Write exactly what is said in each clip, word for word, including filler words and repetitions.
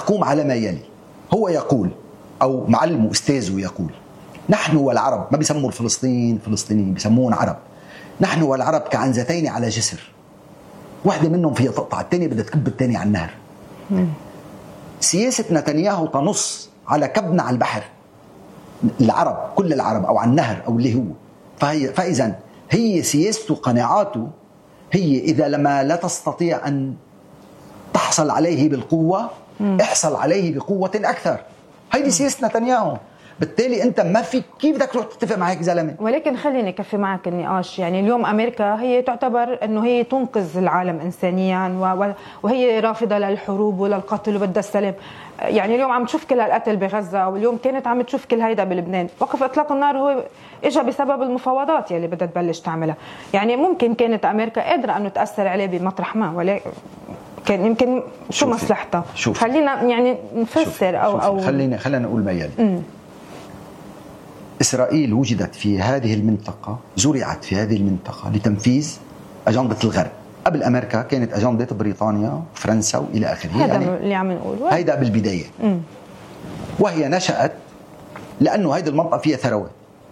تقوم على ما يلي. هو يقول أو معلم أستاذه يقول: نحن والعرب، ما بيسموا الفلسطين فلسطينيين، بيسمون عرب. نحن والعرب كعنزتين على جسر، واحدة منهم فيها تقطع، الثانية بدها تكب الثانية على النهر. سياسة نتنياهو تنص على كبنا على البحر، العرب كل العرب أو على النهر أو اللي هو. فهي فإذا هي سياسته قناعاته هي إذا لما لا تستطيع أن تحصل عليه بالقوة احصل عليه بقوة أكثر. هيدي سياسة نتنياهو. بالتالي انت ما في كيف بدك تروح تتفق مع هيك زلمه. ولكن خليني كفي معك النقاش. يعني اليوم امريكا هي تعتبر انه هي تنقذ العالم انسانيا وهي رافضه للحروب وللقتل وبدها السلام. يعني اليوم عم تشوف كل هالقتل بغزه، واليوم كانت عم تشوف كل هيدا بلبنان. وقف اطلاق النار هو اجى بسبب المفاوضات يلي بدها تبلش تعملها. يعني ممكن كانت امريكا قادره انه تاثر عليه بمطرح ما، ولكن كان يمكن شو مصلحتها. خلينا يعني نفسر او او خلينا خلينا نقول ما يلي. م. إسرائيل وجدت في هذه المنطقة، زرعت في هذه المنطقة لتنفيذ أجندة الغرب. قبل أمريكا كانت أجندة بريطانيا وفرنسا وإلى آخره. هذا يعني اللي عم نقوله، هيدا بالبداية. م. وهي نشأت لأنه هذه المنطقة فيها ثروات.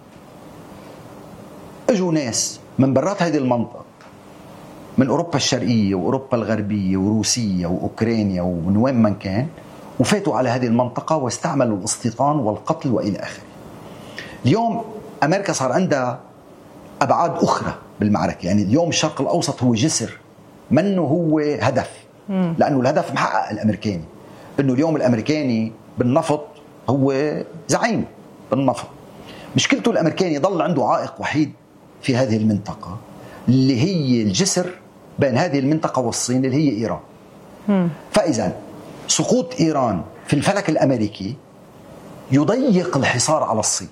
اجوا ناس من برات هذه المنطقة، من أوروبا الشرقية وأوروبا الغربية وروسيا وأوكرانيا ومن وين من كان، وفاتوا على هذه المنطقة واستعملوا الاستيطان والقتل وإلى آخره. اليوم أمريكا صار عندها أبعاد أخرى بالمعركة. يعني اليوم الشرق الأوسط هو جسر، منه هو هدف. لأنه الهدف محقق الأمريكاني، إنه اليوم الأمريكاني بالنفط هو زعيم بالنفط. مشكلته الأمريكاني ضل عنده عائق وحيد في هذه المنطقة، اللي هي الجسر بين هذه المنطقة والصين، اللي هي إيران. فإذا سقوط إيران في الفلك الأمريكي يضيق الحصار على الصين.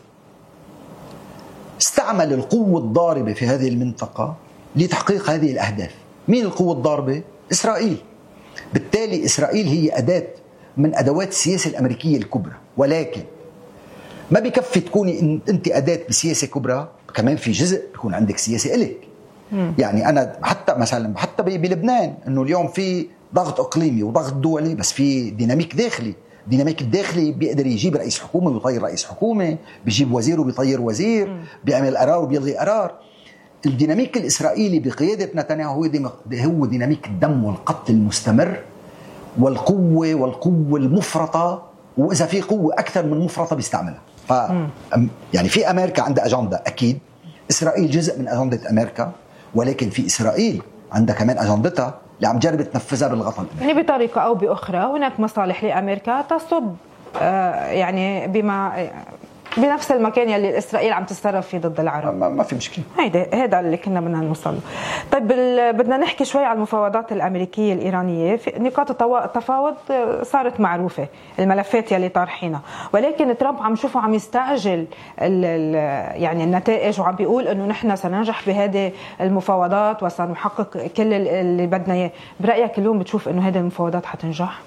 استعمل القوة الضاربة في هذه المنطقة لتحقيق هذه الأهداف. مين القوة الضاربة؟ إسرائيل. بالتالي إسرائيل هي أداة من أدوات السياسة الأمريكية الكبرى، ولكن ما بكفي تكوني أنت أداة بسياسة كبرى، كمان في جزء بيكون عندك سياسة إلك. يعني أنا حتى مثلا حتى بلبنان إنه اليوم في ضغط إقليمي وضغط دولي، بس في ديناميك داخلي. الديناميك الداخلي بيقدر يجيب رئيس حكومة ويطير رئيس حكومة، بيجيب وزير وبيطير وزير، بيعمل قرار وبيلغي قرار. الديناميك الإسرائيلي بقيادة نتنياهو هو ديناميك الدم والقتل المستمر والقوة والقوة المفرطة، وإذا في قوة أكثر من مفرطة بيستعملها. ف يعني في أمريكا عندها أجندة، أكيد إسرائيل جزء من أجندة أمريكا، ولكن في إسرائيل عندها كمان أجندتها اللي عم جرب تنفذها بالغطاء. يعني بطريقة أو بأخرى هناك مصالح لأمريكا تصب يعني بما بنفس المكان يلي إسرائيل عم تتصرف فيه ضد العرب. ما, ما في مشكلة. هيدا هذا اللي كنا بدنا نوصل له. طيب بدنا نحكي شوي عن المفاوضات الأمريكية الإيرانية. في نقاط التفاوض صارت معروفة، الملفات يلي طارحينها، ولكن ترامب عم شوفه عم يستعجل يعني النتائج، وعم بيقول إنه نحن سننجح بهذه المفاوضات وسنحقق كل اللي بدنا إياه. برأيك اليوم بتشوف إنه هذه المفاوضات حتنجح؟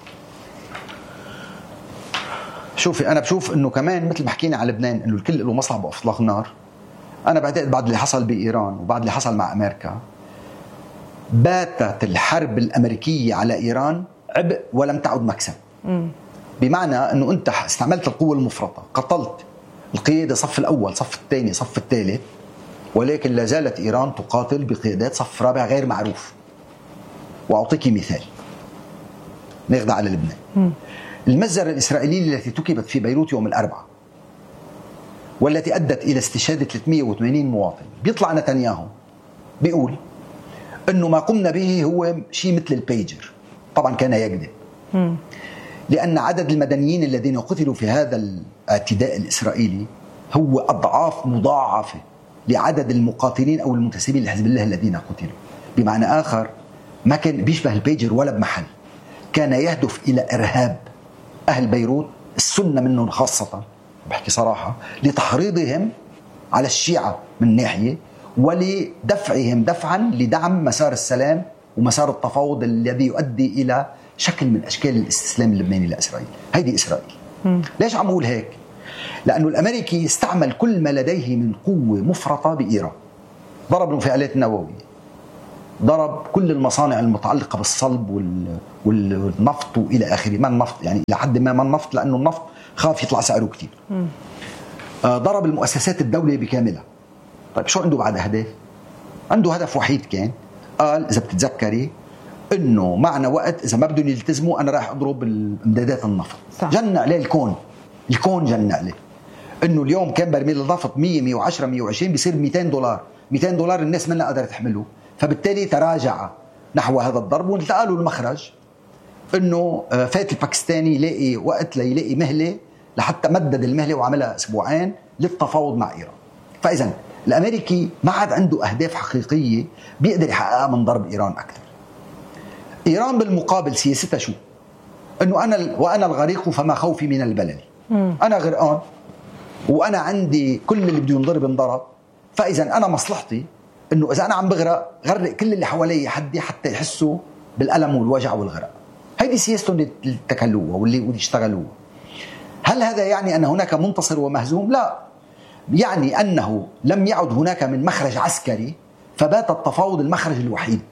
شوفي، أنا بشوف إنه كمان مثل ما حكينا على لبنان إنه الكل له مصلحة بإطلاق النار. أنا بعتقد بعد اللي حصل بإيران وبعد اللي حصل مع أمريكا، باتت الحرب الأمريكية على إيران عبء ولم تعد مكسب. م. بمعنى إنه أنت استعملت القوة المفرطة، قتلت القيادة صف الأول صف الثاني صف الثالث، ولكن لا زالت إيران تقاتل بقيادات صف رابع غير معروف. وأعطيك مثال ناخذ على لبنان. م. المجزرة الإسرائيلية التي تكبت في بيروت يوم الأربعاء والتي أدت إلى استشهاد ثلاثمئة وثمانين مواطن، بيطلع نتنياهو بيقول أنه ما قمنا به هو شيء مثل البيجر. طبعا كان يكذب، لأن عدد المدنيين الذين قتلوا في هذا الاعتداء الإسرائيلي هو أضعاف مضاعفة لعدد المقاتلين أو المنتسبين لحزب الله الذين قتلوا. بمعنى آخر ما كان بيشبه البيجر ولا بمحل، كان يهدف إلى إرهاب أهل بيروت، السنة منهم خاصة، بحكي صراحة، لتحريضهم على الشيعة من ناحية، ولدفعهم دفعا لدعم مسار السلام ومسار التفاوض الذي يؤدي إلى شكل من أشكال الاستسلام اللبناني لإسرائيل. هيدي إسرائيل. م. ليش عم أقول هيك؟ لأنه الأمريكي استعمل كل ما لديه من قوة مفرطة بإيران، ضرب الانفعالات النووية، ضرب كل المصانع المتعلقة بالصلب وال... والنفط وإلى آخره. ما النفط يعني لحد ما ما النفط، لأنه النفط خاف يطلع سعره كتير. آه ضرب المؤسسات الدولية بكاملها. طيب شو عنده بعد أهداف؟ عنده هدف وحيد كان، قال إذا بتتذكري إنه معنا وقت إذا ما بدهم يلتزموا أنا راح أضرب إمدادات النفط. صح. جن عليه الكون، الكون جن عليه إنه اليوم كان برميل النفط مية مية وعشرة مية وعشرين بيصير مئتين دولار. مئتين دولار الناس منها قدرت تحمله، فبالتالي تراجع نحو هذا الضرب. والتقى له المخرج انه فات الباكستاني يلاقي وقت ليلاقي مهله، لحتى مدد المهله وعملها اسبوعين للتفاوض مع ايران. فاذا الامريكي ما عاد عنده اهداف حقيقيه بيقدر يحققها من ضرب ايران اكثر. ايران بالمقابل سياستها شو؟ انه انا وانا الغريق فما خوفي من البلل. انا غرقان وانا عندي كل اللي بده ينضرب انضرب، فاذا انا مصلحتي انه اذا انا عم بغرق غرق كل اللي حوالي حدي حتى يحسوا بالالم والوجع والغرق. هيدي سياستهم اللي اتكلوها واللي اشتغلوها. هل هذا يعني ان هناك منتصر ومهزوم؟ لا، يعني انه لم يعد هناك من مخرج عسكري، فبات التفاوض المخرج الوحيد.